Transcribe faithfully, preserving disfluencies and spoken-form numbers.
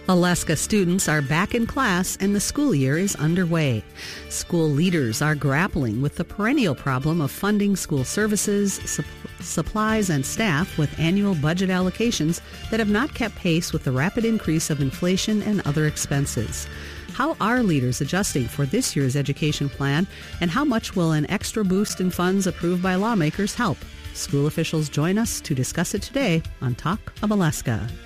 Alaska students are back in class and the school year is underway. School leaders are grappling with the perennial problem of funding school services, sup- supplies, and staff with annual budget allocations that have not kept pace with the rapid increase of inflation and other expenses. How are leaders adjusting for this year's education plan, and how much will an extra boost in funds approved by lawmakers help? School officials join us to discuss it today on Talk of Alaska.